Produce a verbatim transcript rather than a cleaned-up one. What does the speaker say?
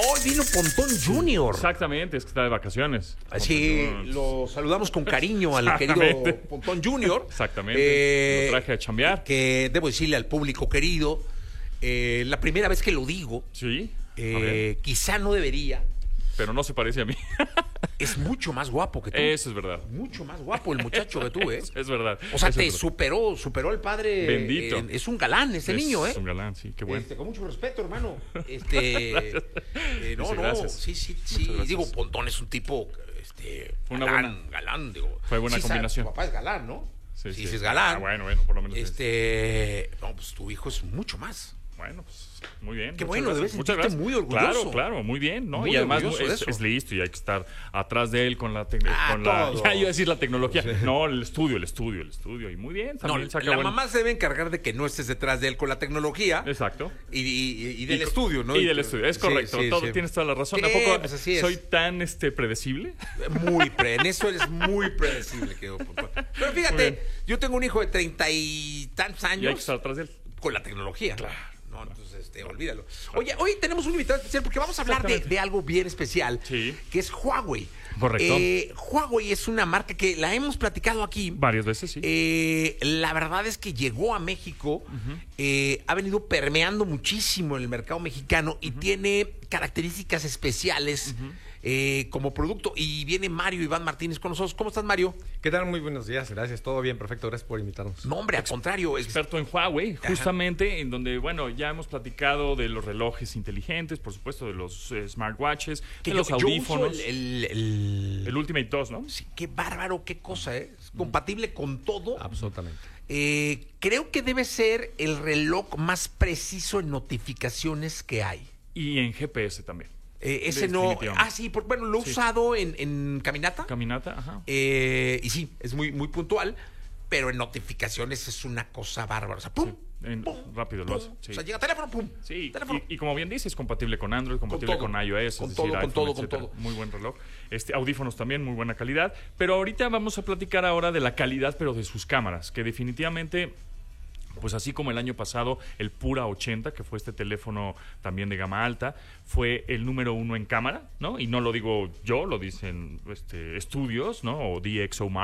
Hoy vino Pontón Junior. Exactamente, es que está de vacaciones. Sí, lo saludamos con cariño al querido Pontón Junior. Exactamente, Eh, lo traje a chambear. Que debo decirle al público querido, eh, la primera vez que lo digo, Sí, eh, quizá no debería. pero no se parece a mí. Es mucho más guapo que tú. Eso es verdad. Mucho más guapo el muchacho que tú, ¿eh? Es, es verdad. O sea, Eso te es verdad. superó, superó el padre. Bendito. Eh, es un galán ese Es niño, ¿eh? un galán, sí, qué bueno. Este, con mucho respeto, hermano. Este, eh, no, Sí, no, gracias. sí, sí, Muchas sí. gracias. Digo, Pontón es un tipo, este, Fue una galán, buena- galán, digo. fue buena Sí, sabe, combinación. tu papá es galán, ¿no? Sí, Sí, sí. sí es galán. Ah, bueno, bueno, por lo menos. es- Este, no, pues tu hijo es mucho más. Bueno, pues muy bien. Qué muchas bueno, gracias. debes Muchas sentirte gracias. muy orgulloso. Claro, claro, muy bien, ¿no? Muy y además orgulloso de es, eso. es listo y hay que estar atrás de él con la tecnología. Ah, con la, todo. ya iba a decir la tecnología. No, el estudio, el estudio, el estudio. Y muy bien, No, también saca la buen- mamá se debe encargar de que no estés detrás de él con la tecnología. Exacto. Y, y- y del Y- estudio, ¿no? Y del estudio, es Sí, correcto. sí, todo, sí. Tienes toda la razón. Sí, ¿A poco pues así es. soy tan este predecible? Muy pre, en eso eres muy predecible, querido Pontón. Pero Muy fíjate, bien. yo tengo un hijo de treinta y tantos Y hay que años estar atrás de él. con la tecnología. Claro. No, entonces, este, olvídalo. Oye, hoy tenemos un invitado especial porque vamos a hablar de, Exactamente. de algo bien especial, Sí. que es Huawei. Correcto. Eh, Huawei es una marca que la hemos platicado aquí. Varias veces, sí. Eh, la verdad es que llegó a México, eh, ha venido permeando muchísimo en el mercado mexicano y tiene características especiales eh, como producto. Y viene Mario Iván Martínez con nosotros. ¿Cómo estás, Mario? ¿Qué tal? Muy buenos días, gracias. Todo bien, perfecto. Gracias por invitarnos. No, hombre, al contrario. Es, Experto en Huawei, justamente en donde, bueno, ya hemos platicado de los relojes inteligentes, por supuesto, de los eh, smartwatches, que de yo- los yo uso audífonos. el, el- el- El Ultimate dos, ¿no? Sí, qué bárbaro, qué cosa, ¿eh? Es compatible con todo. Absolutamente. Eh, creo que debe ser el reloj más preciso en notificaciones que hay. Y en G P S también. Eh, ese no. Definitivamente. Ah, sí, por- bueno, lo he Sí. usado en, en caminata. Caminata, ajá. Eh, y sí, es muy, muy puntual. Pero en notificaciones es una cosa bárbara. O sea, pum. Sí, en- pum, rápido lo pum. hace, sí. O sea, llega teléfono, pum. Sí, teléfono. y, y como bien dices, es compatible con Android, compatible todo, con, iOS, con es todo, decir, con iPhone, todo, con etcétera. todo. Muy buen reloj. Este, audífonos también, muy buena calidad. Pero ahorita vamos a platicar ahora de la calidad, pero de sus cámaras, que definitivamente... Pues así como el año pasado, el Pura ochenta, que fue este teléfono también de gama alta, fue el número uno en cámara, ¿no? Y no lo digo yo, lo dicen este, estudios, ¿no? O D X O Mark.